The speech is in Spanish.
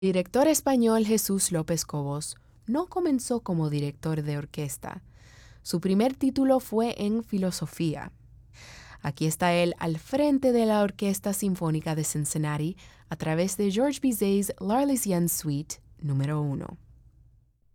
El director español Jesús López Cobos no comenzó como director de orquesta. Su primer título fue en filosofía. Aquí está él al frente de la Orquesta Sinfónica de Cincinnati a través de George Bizet's l'Arlésienne Suite número 1.